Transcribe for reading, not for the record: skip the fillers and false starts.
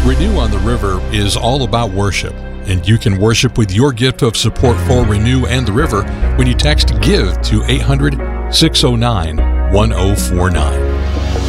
Renew on the River is all about worship, and you can worship with your gift of support for Renew and the River when you text GIVE to 800-609-1049.